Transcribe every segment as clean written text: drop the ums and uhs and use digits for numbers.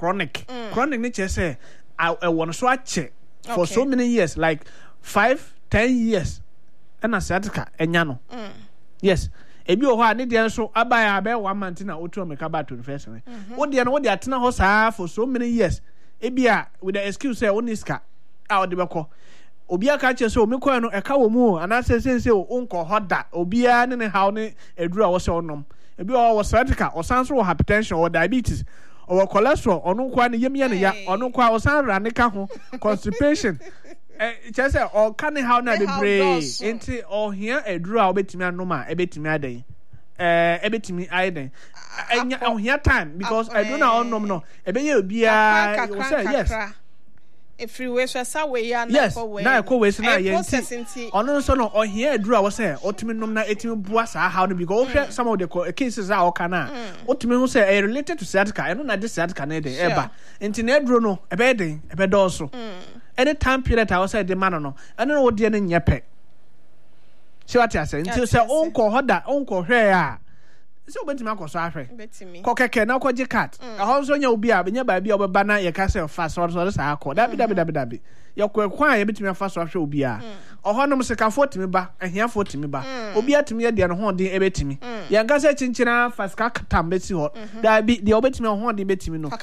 chronic ne che say I want so ache for so many years like 5-10 years and sciatica enya no yes ebi o ho a ne de nso abaya abe 1 month na otu make about 21st wo de no wo de atena ho saa for so many years ebi a with the excuse say oniska a wo de beko obi aka che so omekọ no eka wo mu ana sense o onko hoda obi a ne haw ne eduru a wo se onom ebi o wo sciatica o san so hypertension or diabetes or cholesterol onu kwa ne yemye ne ya onu kwa o san ra ne ka ho constipation just say or can how na the brain enti or here eduru a obetimi anoma ebetimi adan ebetimi aiden enya on here time because I don't know onom no ebeye obi a you say yes if you wish us away ya na ko we na yenti ono so no on here eduru a wo say otimi nom na etimi bua sa how no because some of the cases are okana otimi hu say related to sciatica eno na this sciatica na dey eba enti na eduru no ebe den ebe do so any time period I was say the man no eno no de ne nyepe see what I say until say onko hoda onko hwe a se obetimi akoso ahwe ko keke na ko ji cat ahon so nya obi a benya ba bia obeba na ye ka say fast so sa akọ dabi ye ko ekwan ye betimi afa so ahwe obi a ohonom se ka fotimi ba ahia fotimi ba obi atimi ye de no ho den ebetimi ye nka say chinchina fast ka katam beti ho dabi de obetimi ho den betimi no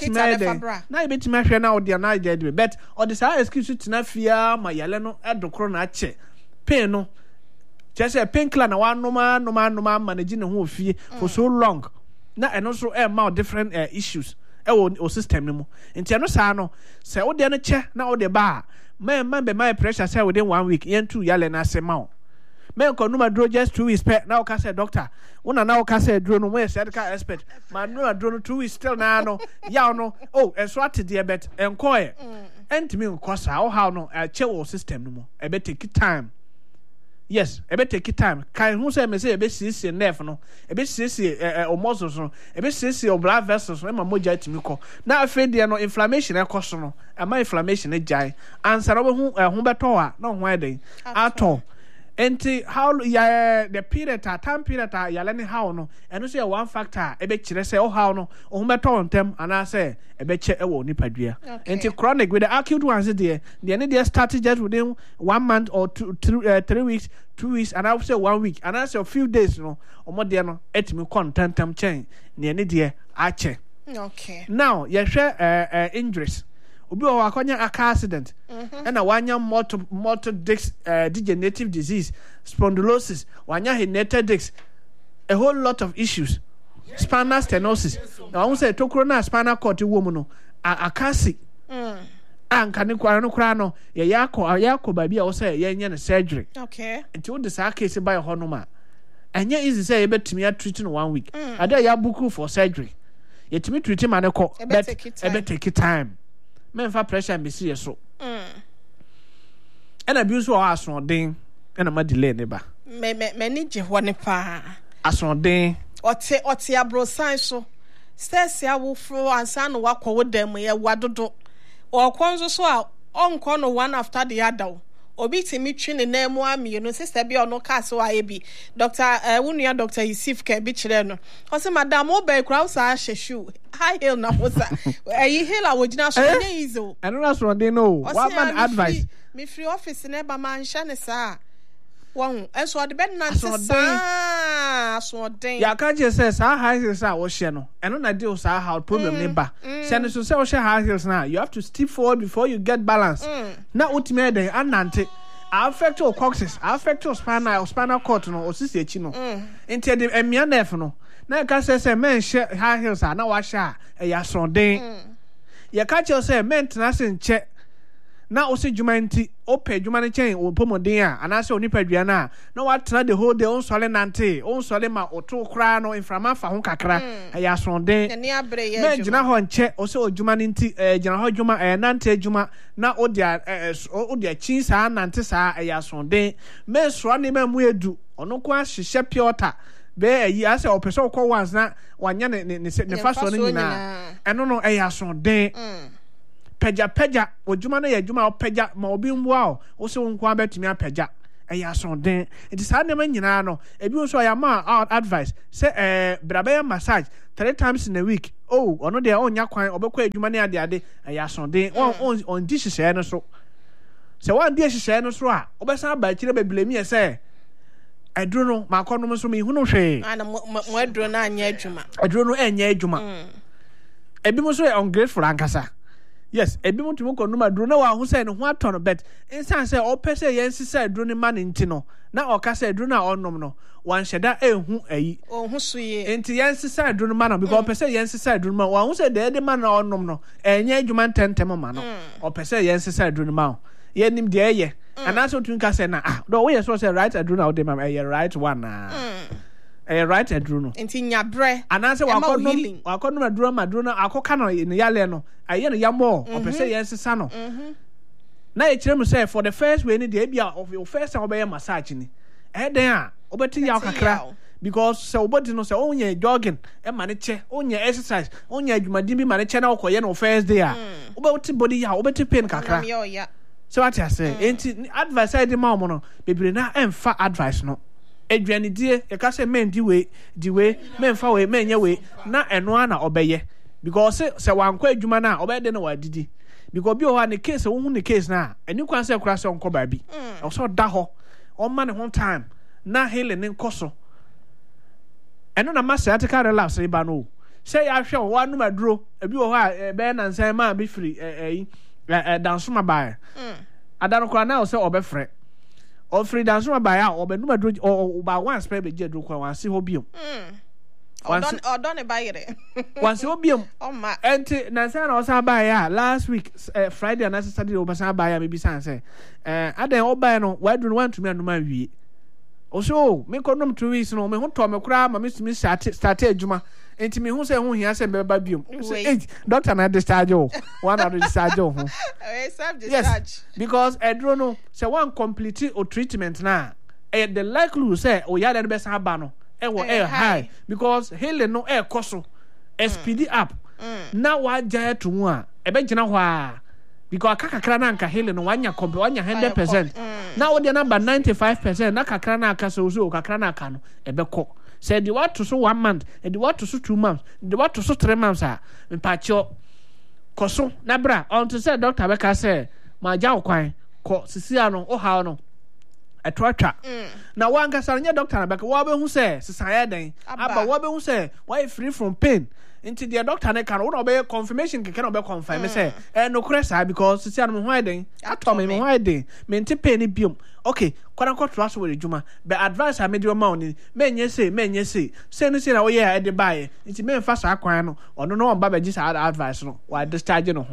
na ye betimi ahwe na ode na je de bet ode sa excuse tina fia ma yale no edokro na ache pain no just a painkiller na one normal managing the whole fee for so long. Na and also different issues. O system no. Nti no sa no say o de no che na o de ba. Man be my pressure say within 1 week yen 2 yale na sema. Men ko no madro just 2 weeks pe na o ka say doctor. Una na o ka say dro no we medical expert. Man no dro no 2 weeks still na no. Ya no. Oh, enso atede bet enko e. Entimi nko sa o how no che o system no mo. E be take time. Yes, ebe take time. Kan hu say me say ebe sisi nerve no, ebe sisi o muscles no, ebe sisi o blood vessels no, e ma moja timi ko. Na afi de no inflammation e koso no, e ma inflammation e jai. Answer obo hu beto a na ho eden. Ato. Enti how ya the period time period ya learn how no, eno say one factor ebe kire say o how no, o hu beto ntem ana say ebe che e wo nipadua. Enti chronic with the acute ones there, the ne there started just within 1 month or 3 weeks, 2 weeks, and I would say 1 week, and I say a few days no, o mo there no etimi contentam chain, ne there ache. Okay. Now, you share injuries. Obi o akonya a car accident and a wanya motor disc degenerative disease, spondylosis, wanya herniated disc, a whole lot of issues. Spinal stenosis. Now I won't say to spinal cord woman a kasi. And can you cry no yako baby or say yen surgery. Okay. Until the case by a honoma. And yet is say about to me treating 1 week. I dare ya buku for surgery. Yet to me treating manako, but take time. Men for pressure be see so. And abuse or ason ding and a mad delay neighbor. Many jehone pa. Ason ding. Ote abro sign so. Stairs ya will flow and san walk with them where wadodo. Or conso so on corner one after the other. Obi timi twin na emu ami you know sister bi ono ka so ayebi doctor wunia Dr. Yusuf ke bi kire no o se madam o be kra usa ahwehwu high heel na hosa eyi heel a wogina so na yizo eno na so dey no one man advice me free office na ba man hye ne sa won enso de be na sa so den ya ka je say sa high heels a wo hye no eno na dey o sa how problem ne ba say no so say wo hye high heels na you have to step forward before you get balance na ultimate den anante affect your coccyx affect your spinal cord no osisi echi no enti de emia nerve no na ka say men hye high heels a na wa hye a ya so den ya ka che say men tena se nche na o se djuma nti o pe djuma ne chen o pomodin a ana se oni padua na wa tena the whole day on sole nante on sole ma o to kra no inframa fa ho kakra ya sonden men gina ho nche o se o djuma nti gina ho djuma nante djuma na o dia chin sa nante sa ya sonden men so ne ma mu edu ono ko ahihye piota be ayi ase o pese o ko once na wanya ne faso no nyina eno no ya sonden peja ojuma na ya juma peja ma obi mwa o se wonko abetumi apeja eya sonden it is had them nyina no ebi so ya ma advice say brabeya massage 3 times in a week oh ono de onya kwan obekọ adwuma ne ade ya so den on di hihye no so se wan di hihye no so a obesa ba kire beblemi ese aduro no makonom so me hu no hwe ana mo aduro na anya adwuma aduro no enya adwuma ebi mo so ungrateful ankasa yes ebi mo timo konom aduro na wa hu se ne ho aton bet insan se opese yensi aduro ne ma ne nti no na okasa aduro na onom no wan sheda ehu ayi ohu suye enti yensi aduro ma no because opese yensi aduro ma wa hu se de ma na onom no enya adwuma ntentem ma no opese yensi aduro ma ye nim de eye anaso tun ka se na do we so say right aduro na o de ma right one na right aduro no enti nyabre anaso wakonom aduro ma aduro na akoka no ne yale no aye no yamo opese yensi no na e kire mu say for the first way ni de bia of your first time obey massage ni den a obeti ya kakra because se obodi no se onye jogging e ma ne che onye exercise onye adwumadin bi ma ne che na okoye no first day a obeti body ya obeti pain kakra so what I say enti advice I dey ma mo no bebre na emfa advice no adwane die e ka say men di we men fa we men nya we na eno ana obeye because se wankwa adwuma na obede na wadidi because bi o ha ne case wo hu ne case na eni kwan se kura se onko ba bi o so da ho o ma ne hon time na hele ne nkoso eno na ma sciatica relapse e ba no say ya hwe wo anu maduro ebi wo ha be na nsan ma bi firi dansoma ba adano kwa na o se obefre o free dansoma ba ya obenu maduro o ba one spray be je duro kwa wan si ho biom Odon e bayire. Once obium. Oh ma. Enti nansa na osa ba ya last week Friday and Saturday oba ba ya maybe san say adan oba no why do want to me anuma wie. Oso me konom 2 weeks no me ho to me kura ma me start adwuma. Enti me hu say hu hia say be ba biom. Say doctor na discharge o. One na discharge o ho. Self discharge. Yes, because edro no say one complete o treatment na the likelihood say o ya den be san ba no high because hele no koso speed up na wa jaya to mu a ebe gina ho a because kakakra na nka hele no wanya 100% na wo de number 95% na kakra na aka so kakra na aka no ebe ko say the what to so 1 month and the what to so 2 months the what to so 3 months a mpacho koso na bra unto say doctor be ka say ma ja okwan ko sisi ano o ha no atwatwa na wanga saranya doctor na beka wo be hu say sisaya den aba wo be hu say why free from pain into the doctor na kan wo be confirmation keke na be confirm say no kresa because sisia no ho den atom me ho den me nti pain ni biom okay kwana kwatwa so we djuma be advice a me de ma oni menye say say no say na wo ye e de bae nti me mfa sa akwan no ono no ba be gi sa advice no wa discharge no ho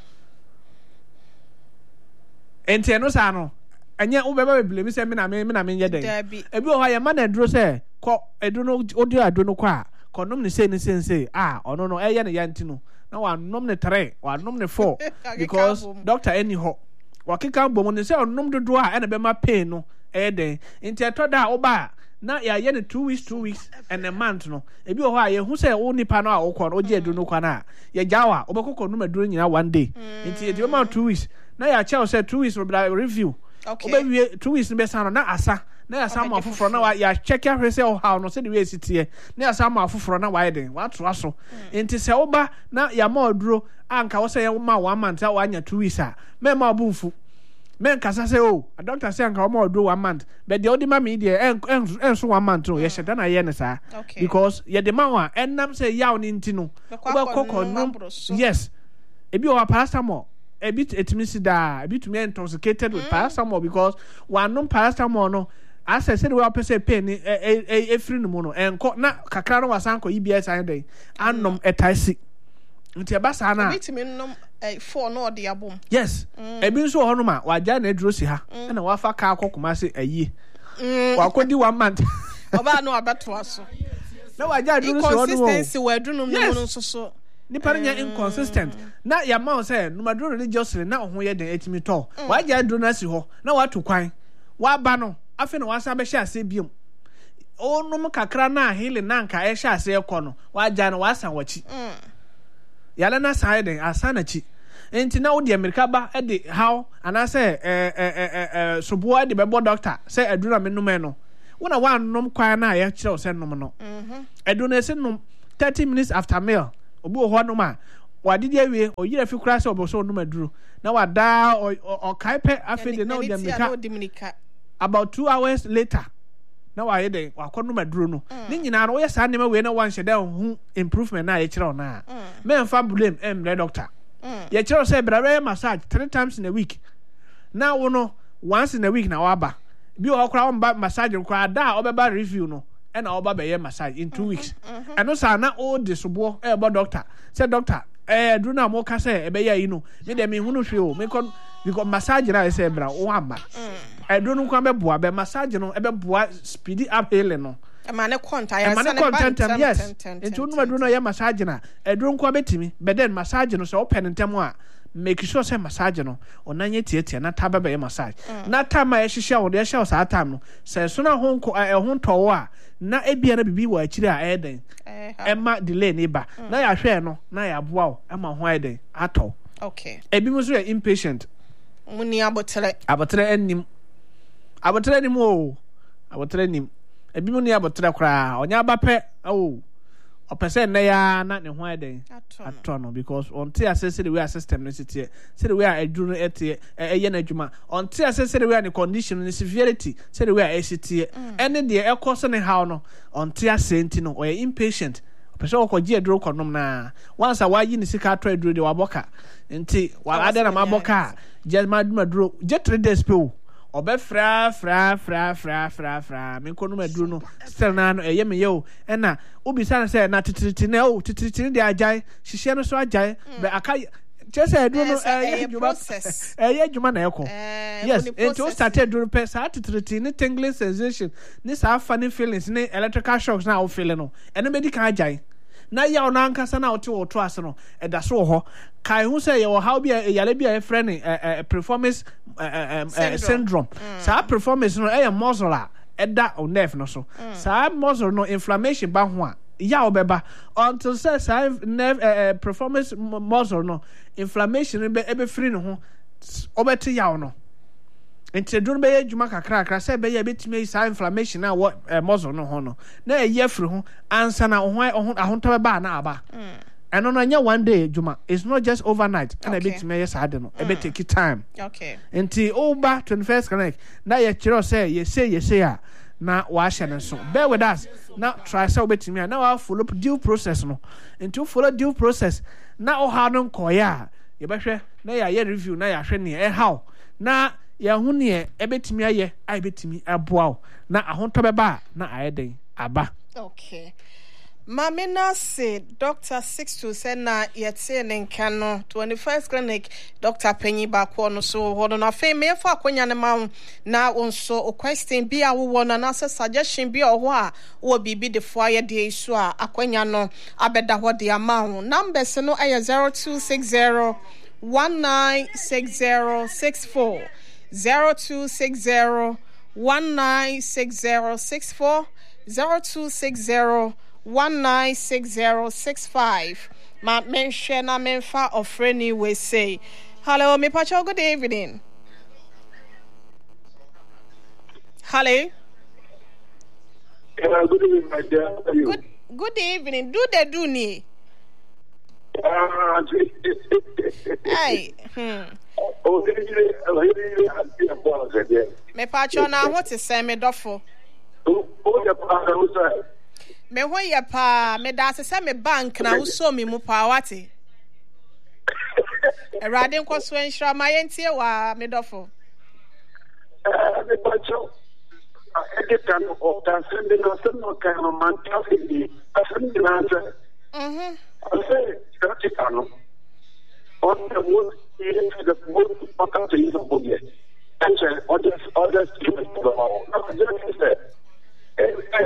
enti no sa no anya ubeba beblemi se me na ye den ebi o ha ye ma na duro se ko edu no odi adu no kwa konom ne se ono no eye ne yanti no na wa nom ne 3 wa nom ne 4 because doctor any ho wa kika bom ne se onom dodo a ene be ma pain no den nti etoda oba na ya ye ne 2 weeks and a month no ebi o ha ye hu se wo nipa no a wo ko no oje adu no kwa na ye jawa obekoko no maduro nyina one day nti e be ma 2 weeks na ya cha o se 2 weeks review. Okay. Obe 2 weeks be san na asa na ya sam afoforo na ya check ahwese o how no se the way sitie na ya sam afoforo na why den wa to aso enti se oba na ya ma oduro anka wo se ya ma 1 month a wanya 2 weeks a me ma obunfu men kasa se a doctor say anka wo ma oduro 1 month but the odima me dey enso 1 month no ye sheda na ye ne sa because ye de ma wa ennam se yaw ni nti no oba kokko no yes ebi o paracetamol a bit etmisida a bit to me intoxicated with paracetamol because one non paracetamol no as I said we are person pain e free no no enko na kakra no wasanko EBS and dey anom etaisi nti e ba sa na bit me nom 4 no de abom yes e bi nso ho no ma waja na eduro si ha na wafa ka akokoma se ayi wakodi 1 month oba no abeto aso na waja eduro si ho no consistency we edunum no nso so ni paranya inconsistent na ya ma say no maduro ni Jocelyn na ho ye den etimi to wa ja duro na si ho na wa to kwan wa ba no afi na wa sa be hye ase biom onum kakra na hele na nka e hye ase ekọ no wa ja na wa san wachi yala na sa den asa na chi enti na wo de America ba e de how ana say sobo e de bebo doctor say aduro me num no wo na wa nom kwan na ye kire o say nom no aduro na se nom 30 minutes after meal obi wo ho no ma wadidi awie oyira fi kura se oboso no maduro na wada o kaipe afede na odemika about 2 hours later na waye den wakono maduro no ni nyina no wo yesa nema we na wan hyede ho improvement na ye kire ona me mfa blame emre doctor ye kire say brabe massage 3 times in a week na wo no once in a week na waba bi o kora won ba massage kora da obeba review no e na oba be ye massage in 2 weeks eno sa na o disobo e bo doctor say doctor do na mo ka say e be ye yi no me de me hunu hwe o me kon because massage na say bra o amba do no kwa be boa be massage no e be boa speed up healing no e ma ne content yes into no do no ye massage na do no kwa betimi be den massage no so open ntem a make sure say massage no onanye tietie na taba be massage na tama e hihye wo de hye sa tam no say so na ho nko ho ntowo a na ebia na bibi wa akiri a eden ema delay ne ba na ya hwe no na ya boa o ema ho eden ato okay ebi mo so ya impatient muni abotre enim abotre enim ebi mo ni abotre kra onya abape o opese na ya na ne ho eden ato no because on tia say the way system no sitie say the way aduru etie eye na adwuma on tia say the way the condition the severity say the way esitie ene de ekose ne how no on tia say nti no oye impatient opese okogie aduru konom na once a wayi ni sika ato aduru de waboka nti wa ade na maboka je maduro je 3 days pe obe fra me kono maduro no still na no eye me yo na obisa na say na titiriti na o titiriti de ajai hihye no so ajai be aka chese aduro no eye juma na eko yes it all started aduro pe sa titiriti ni tingling sensation ni sa funny feelings ni electrical shocks na o feel no eno medical ajai na ya ona ankasa na ote oto ase no eda so ho kai hu say ye how be yale be a friend performance syndrome sa performance no e muscle a eda o nerve no so sa muscle no inflammation ba ho a ya obeba until say sa nerve performance muscle no inflammation be free no ho obeti ya no nti do be adwuma kakra say be ya betime sa inflammation na what muscle no ho no na ye free ho ansa na ahonto ba na aba eno no nya one day adwuma it's not just overnight na betime yes ade no e be take time okay nti oba 21st connect na ye kiro say ye say a na wa hye ne so bear with us na try say obetime na wa follow due process no nti follow due process na o ha no koya ye be hwe na ya review na ya hwe ne e how na ya hu ne ebetimi aye ai betimi aboa na ahonto beba na ayeden aba okay Mama na say Dr. 62 said na yetse nenka no 21st clinic Dr. Penyi ba ko no so hodo na fe me fa akonya ne ma na onso o question bi a wo na na suggestion bi o ho a wo bibi de fo aye de isu a akonya no abeda ho de ama ho numbers no aye 0260 196064 0260 196064 0260 196065 ma menhwe na menfa ofreni we say hello me pacho good evening hello good evening my dear. How are you? Good evening do they do ni hey me pacho na what is say me dofo me ho ye pa me da se me bank na uso mi mu pa wate erade nkoso enhira ma yentie wa me dofo me pacho editan o ta sende no se no ka no man ta fi asem na nze ase strategano on the wood is the wood pakka to use of bogie and so others to the no just say do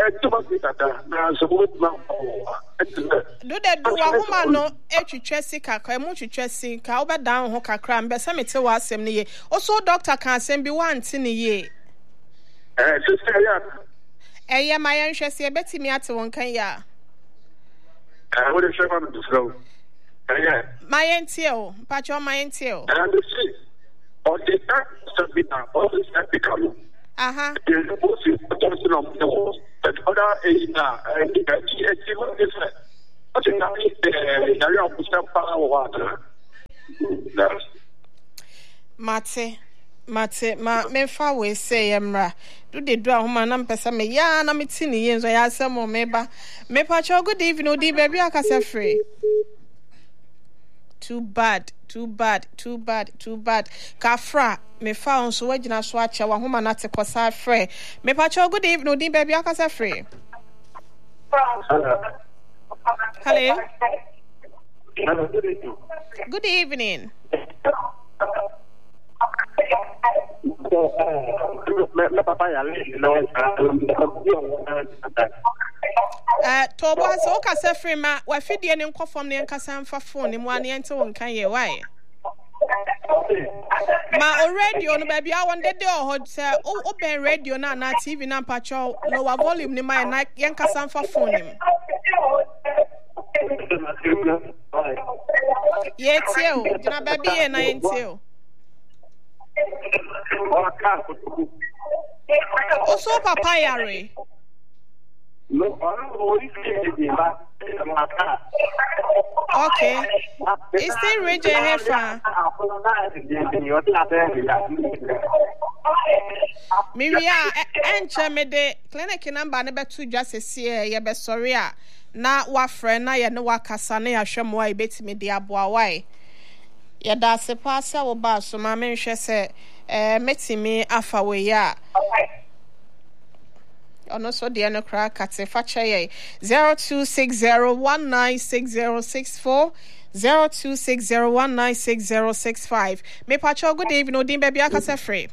de do wa homa no etwetwe sika ka emu twetwe sika obeda ho kakra mbe se mete wa asem ne ye oso doctor kan asem bi wanti ne ye sister ya ma yan hwese ebetimi ate won kan ya what is your name to slow my entie o pacho my entie o and see or the that be now all this epical aha the most important of the whole but other is na Mate, me fa we say emra. Do the do homa na mpesa me ya na me tini yen so ya asem me ba. Me pa cho good evening odi baby akasa free. Too bad. Kafra me fa on so wagina so acha wa homa na te kosa free. Me pa cho good evening odi baby akasa free. Hello. Good evening. Tobo so kasa free ma wa fidie ne nkofom ne nkasa mfa phone mu ane ente won kan ye why ma o radio no ba bia won de o say o ben radio na TV na pacho lower volume ni ma na yen kasa mfa phone ni ye tieo jina ba bi ye na yen tieo also papa yare okay is still rage hefa Miria enche me de clinic number ne betu dwasese ye be sorry a na wa friend na ye ne wa kasa na ya hwem wa betimi de aboa wai ye da se pass wo ba so ma me hwe se metimi afa we ya ono so de no kra kate fa che 0260196064 0260196065 me pacho good evening odin baby akasa free.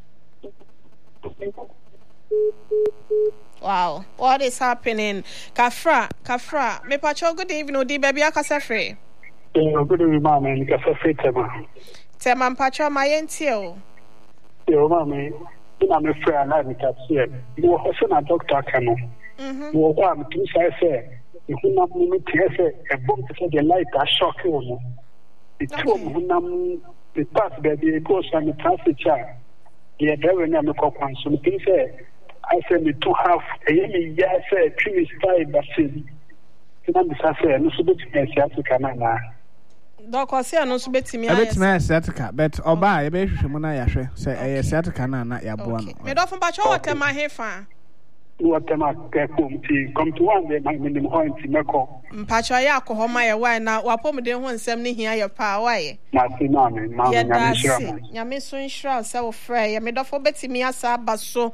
Wow, what is happening? Kafra, me pacho good evening odin baby akasa free. Good evening, mama, and kasa free tema pacho mayentio. Yo mama, ina me free na me kapsie. Wo hoso na doctor kanu. Wo kwa mtu say ihuna mu tiese e bom te the light a shock wo. Itu mu hunam the pass baby go so me transfer. Yeah, there we na me kokwan so me say I say me to have a yemi ya say three style basin. Tina me say no so be Africa na. Doko se anu so betimi ayes. Betimi asiatica, but oba e be hwehwe mu na ya hwe say asiatica na ya boa no. Me do fun ba cho watema hefa. Watema come to one day my minimum point meko. Mpacho ya akọ ma ye why na wapom de ho nsem ne hia ye pa why. Na si na me nyame so nshira se wo frɛ ye me do fo betimi asa baso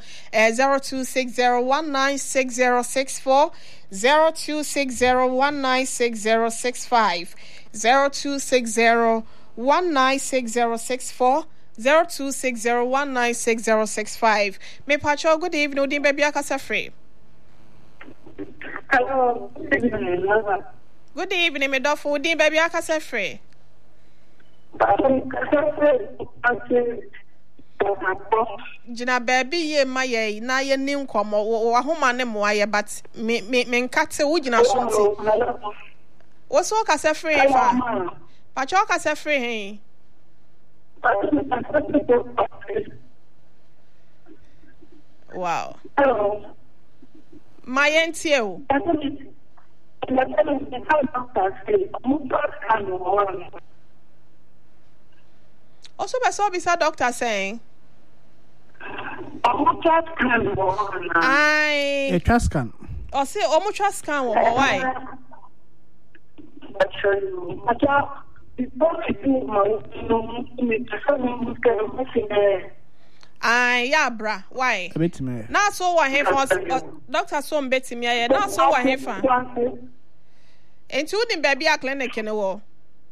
0260196064 0260196065 0260196064 0260196065 me pacho good evening odin baby akasa free. Hello. Good evening me do for odin baby akasa free. Jina baby ye ma ye na ye ni nkomo wo homa ne mo aye but me nkate wo jina so nti wo so kasa free fa pacho kasa free he. Wow. Hello. My NTO. Also, I saw beside doctor saying. A trascan. Or say, almost trascan. Why? Yeah, bra. Why? Now so what he for doctor so mbeti me ya. Now so what he for. Into the baby a clinic in the wall.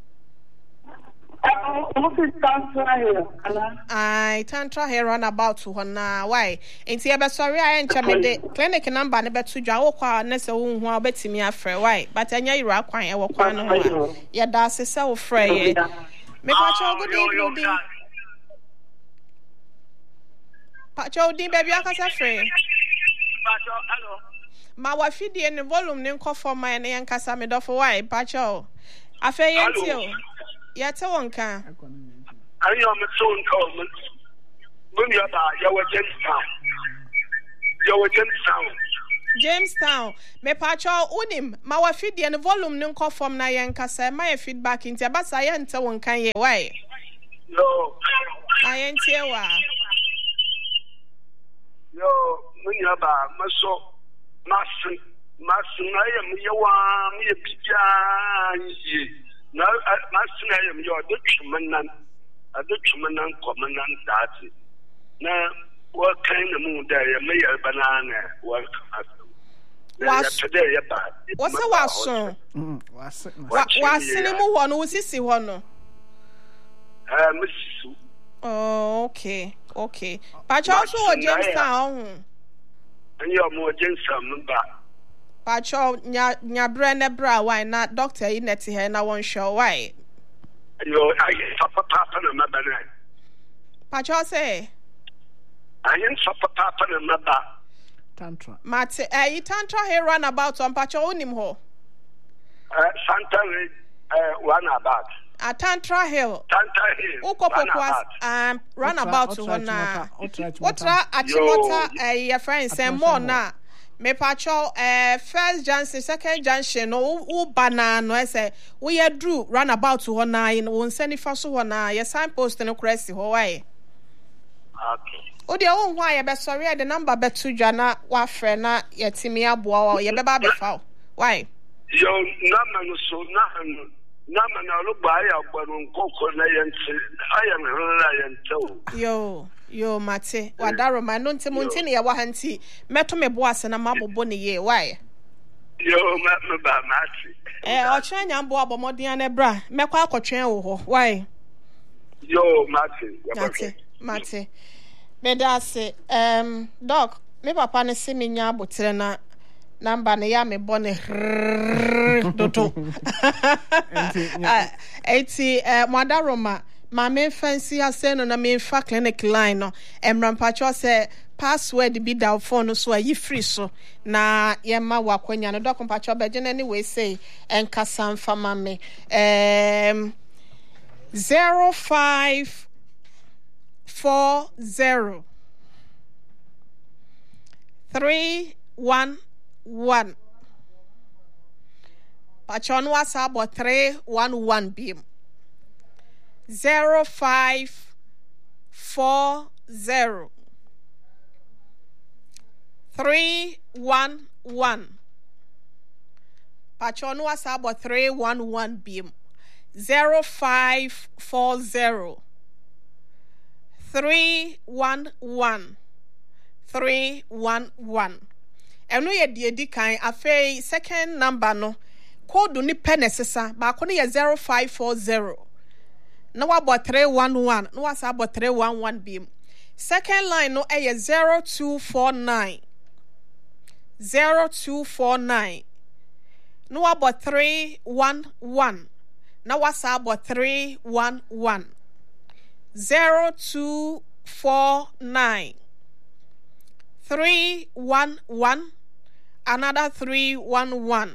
I tantra here run about to her now. Why? Ain't you ever sorry? I ain't the clinic number never to jaw kwa nessa who are betting me a free. Why? But I know you're a quite a one. Yeah, that's a so free. Make a good evening. Pacho di baby akasa free. Pacho, hello. Ma wa fidi en volume ne nko for my na yankasa me do for why Pacho. Afa yentio. Ya te wonka. Ari o me so nko mo. When you are ya wa Jamestown. Jamestown me pacho unim ma wa feed the volume nko form na yen kasa ma feedback nti abasa ye nte won kan ye why yo ayen tiewa yo munya ba maso masin na yem yewa me bibia yi na masin na yem yo de twumanan komanan dati na wa kind mu da ye me ye banana wa today ya ba what's a waso wasini mu ho no wosisi ho no misisu oh okay pacho also wo Jamestown anyo mo Jamestown ba pacho nya bre ne bra why na doctor yi neti he na won show why yo ayi papa na mabana pacho say ayin papa na maba tantra mate tantra here run about on pacho unim ho Santa run about Tantra Hill ukopokwas run about to na otra achimota your friend say more na me pacho first junction second junction no u banana say we drew run about to na in won send fa so na your signpost no crest ho why okay o de won ho ya be sorry the number betu dwa na wa frɛ na yetimi aboa wa ye be ba be fa why yo na so na mana lo ba ya gbanu nkoko na yente aya me hora yente yo mate wadaro ma no ntemu ntini ya wa hanti meto me boase na mabobo ne ye why yo me ba mate o chira nya mbo abomodin na bra mekwa akotwen wo ho why yo mate me da se doc me papa ne se me nya abotre na number ne ya me bone doto Mwadaroma ma me fancy aseno na me fa clinic line no emrampacho say password bi da phone so ayi free so na ye ma wakwanya no doc mpacho beje na anyway say enkasa mfa ma me 0540 311 Pachon was about 311 beam 0540 311 Pachon was about 311 beam 0540 311 311 eno ye di kan afei second number no code ni penesesa ba ko ne ye 0540 na wa bo 311 na wa sa bo 311 bim second line no e ye 0249 na wa bo 311 na wa sa bo 311 0249 311 another 311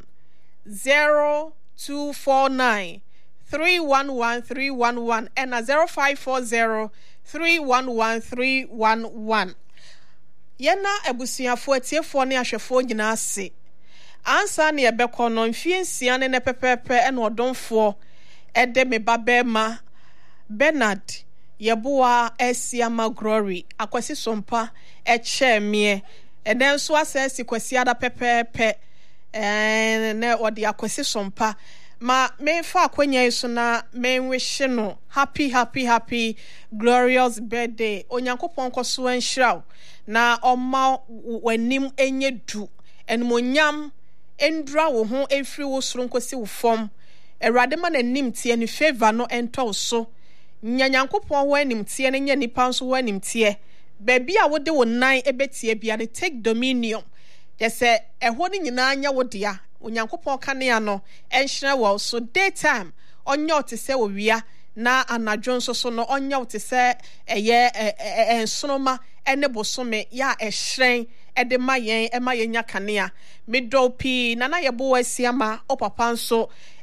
0249 311 311 and 0540 311 311 yena ebusuafo atiefo ne ahwefo nyina ase ansa ne ebekọ no mfiensia ne pepepe ene odonfo ede me babema Bernard yeboa esiama glory akwasi sompa echemie eden so asesi kwasi ada pepepe ne odi akwasi sompa ma memfa akwanya iso na menwehye no happy glorious birthday onyankopon koso anhiraw na oma wanim enye du enmonyam endura wo ho efiri wo soro nkosi wo fom erade ma nanim tie ni favor no ento so nyanyankopon ho anim tie ne nya nipa nso ho anim tie baby a wode wo nan ebetie bia ne take dominion yese eho ni nyina nya wo dia onyankopon kanea no enhyira wo so daytime onyo te se wo wia na anadwo nso so no onyo te se eye ensonoma ene bosome ya ehyen ede mayen ema yenya kanea midopi nana yebo asiama opapa nso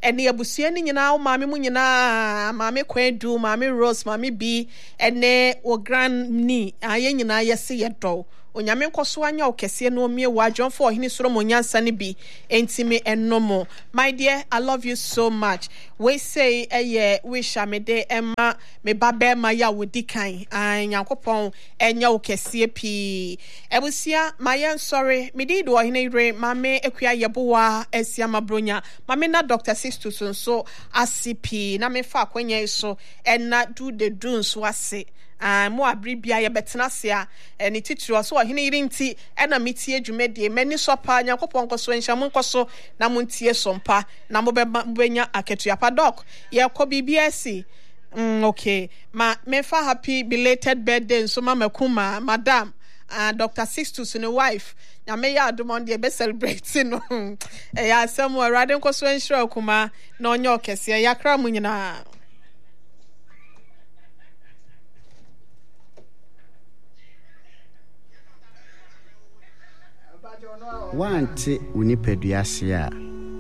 ene abusua ni nyina maame mu nyina maame Kwedu maame Rose maame B ene o grand ni aye nyina yesi yedo onyame nkoso anya okese no mie wa John for hini soro mo nyansa ne bi entime enomo. My dear, I love you so much. We say wish amede emma me babe ma ya wodi kan nyankopon enya okese pi ebusia my sorry me di do hini re mame ekua yeboa esia mabronya mame na Dr. Sistus so asipi na me fa kwanya so enna do the dun so ase mo abribia ye betena se a ni titiro so ohene irinti ena metie dwumedie mani sopa nyankopon koso enhyamo nkoso na montie sompa na mobenya aketua padok ye ko BBS. Okay ma me fa happy belated birthday so mama kuma madam Dr. Sistus ne wife na me ya adom de be celebrate no ya samu arade nkoso enhyira kuma na onye okese yakra mu nyina. Wante unipeduase a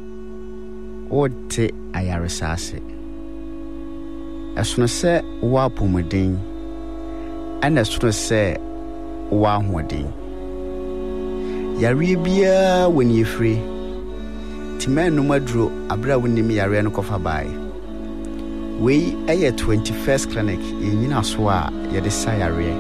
ote ayaresase esono se wa pomodin ana esono se wa hoden yare bia woni efre timanu maduro abra wonim yare no kofa bai we eye 21st clinic yenyina so a ye de sa yare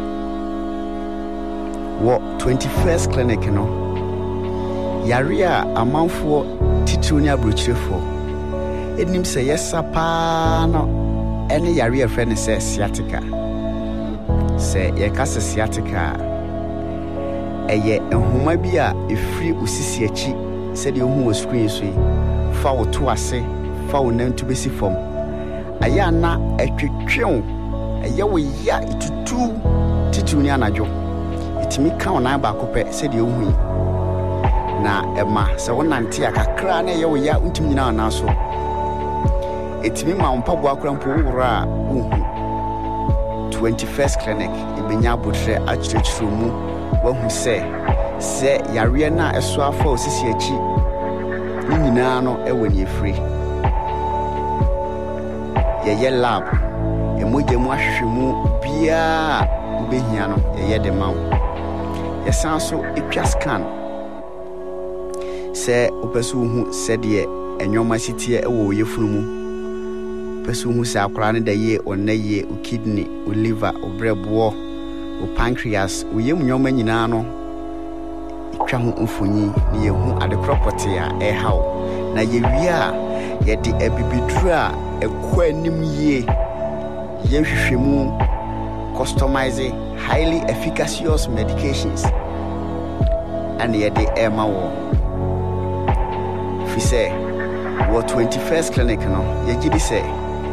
wo 21st clinic no yare a amanfo titiri ni abrochirefo enim se yesa pa no ene yare afre ne se sciatica se ye ka se sciatica eye enhoma bi a efri osisi achi se de ohu o screen so yi fa wo to ase fa wo nantu besi fom aya na atwetwew eye wo ya itutu titiri ni anajo itimi ka ona ba kope se de ohu yi na ema se wonante akakra na ye wo ya untim nyina na so etimi ma mpabo akra mpo wura uhu 21st clinic ibenya botre achirechiro mu wahu se yare na eso afa osisi achi nyina no ewani efri ye lab emoje mu ahwehwemu bia ubehia no ye de mawo ye sanso etwa scan se opesu hu se de enwoma sitie ewo yefunu mu pesu hu se akora ne da ye onaye o kidney o liver o brebo o pancreas o yem nwoma nyina no itwa hu mfonyi ne ye hu ade property a haw na ye wia ye de abibidru a ekwa anim ye ye hwehwemu customizing highly efficacious medications and ye de ema wo fi say wo 21st clinic no ye gidi say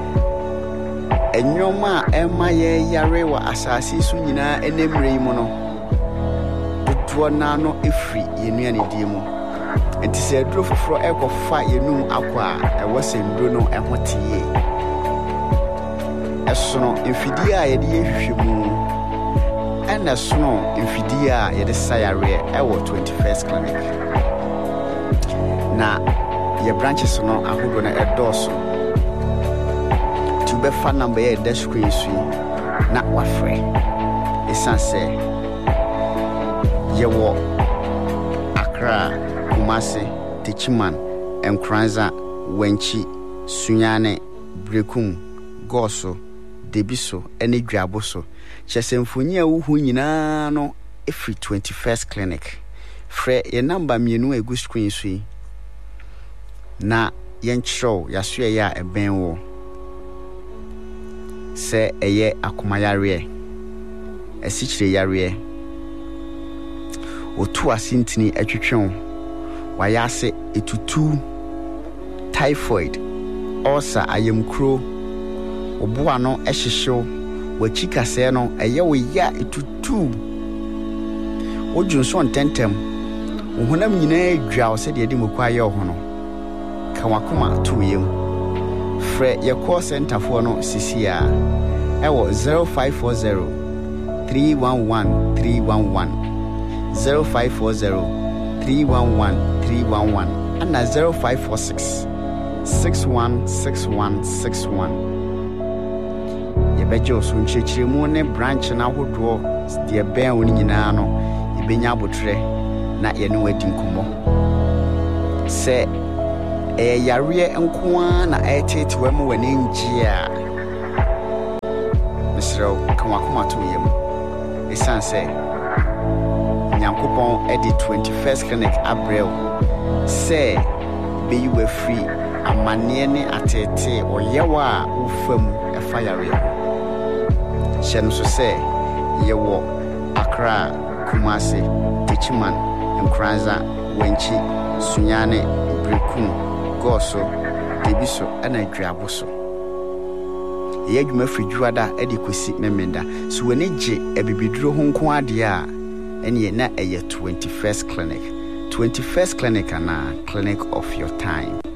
enyoma ema ye yare wa asasi su nyina enemre mu no dodo na no efri yenuane die mu enti se aduro foforo ekofa yenum akwa ewosendro no ehotie esono mfidi a ye de hwehwemu ena sono mfidi a ye de sayare ewo 21st clinic na ye branches no ahodo na edoso to be fan number ye dash screen su na wafre esanse ye wo Accra Kumasi Techiman Enkranza Wenchi Sunyane Brekum Goso Debiso ene Dwaboso chesemfonyi a wuhu nyina no every 21st clinic frɛ ye number mienu egu screen su na yenchrow yasue ya eben wo se eye akomayare esichire yare otu asintini atwetwen wayase etutu typhoid ulcer ayemkro oboa no ehyehyew wachika se no eye wo ya etutu ojunso ntentem ohunam nyina adwa wo se de dimokwa ye ho no kawakoma tuyem frɛ ye call center for no sisia ewo 0540 311 311 0540 311 311 and 0546 616161. Yɛbɛgye so nkyerɛkyerɛmu ne branch na ahodoɔ deɛ bɛn wo nyinaa no yɛbɛnya abotrɛ na yɛne wadi nkɔmmɔ. Sɛ ɛyɛ yareɛ nko ara na ɛtetewa mu w'ani ngye a mesrɛ wo ka wakoma to yɛ mu ɛsiane sɛ Nyankopɔn ɛde 21st clinic abrɛ wo sɛ bɛyi w'afiri amanneɛ ne atete ɔyɛwa a wofa mu ɛfa yareɛ ho. Hyɛ no so sɛ yɛwɔ Accra, Kumasi, Techiman, Nkranza, Wenchi, Sunyane, Brekun, Goso, Debiso, ɛna Dwabo so. Yɛ adwuma firi Dwada ɛde kosi Memenda. So w'ani gye abibiduro ho nko adeɛ a ɛne na ɛyɛ 21st clinic. 21st clinic ana clinic of your time.